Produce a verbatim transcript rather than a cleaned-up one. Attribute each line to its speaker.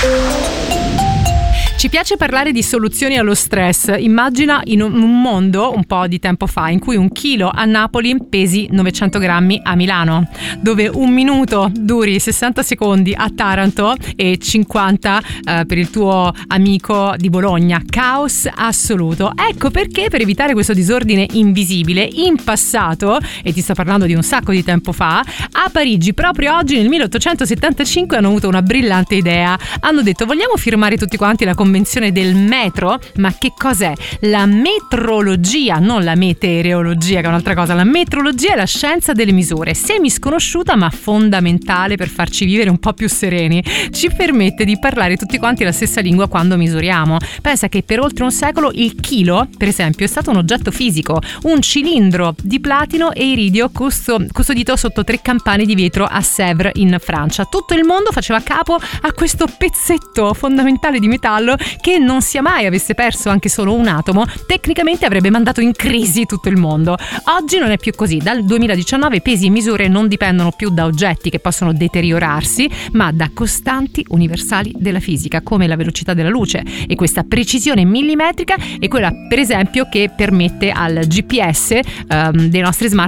Speaker 1: Ci piace parlare di soluzioni allo stress. Immagina in un mondo un po' di tempo fa in cui un chilo a Napoli pesi novecento grammi a Milano, dove un minuto duri sessanta secondi a Taranto e cinquanta eh, per il tuo amico di Bologna. Caos assoluto. Ecco perché, per evitare questo disordine invisibile, in passato, e ti sto parlando di un sacco di tempo fa, a Parigi proprio oggi nel milleottocentosettantacinque hanno avuto una brillante idea. Hanno detto: vogliamo firmare tutti quanti la convenzione del metro? Ma che cos'è? La metrologia, non la meteorologia, che è un'altra cosa. La metrologia è la scienza delle misure, semi sconosciuta ma fondamentale per farci vivere un po' più sereni. Ci permette di parlare tutti quanti la stessa lingua quando misuriamo. Pensa che per oltre un secolo il chilo, per esempio, è stato un oggetto fisico, un cilindro di platino e iridio custodito sotto tre campane di vetro a Sèvres in Francia. Tutto il mondo faceva capo a questo pezzetto fondamentale di metallo che, non sia mai avesse perso anche solo un atomo, tecnicamente avrebbe mandato in crisi tutto il mondo. Oggi non è più così. Dal duemiladiciannove pesi e misure non dipendono più da oggetti che possono deteriorarsi, ma da costanti universali della fisica, come la velocità della luce, e questa precisione millimetrica è quella, per esempio, che permette al G P S ehm, dei nostri smartphone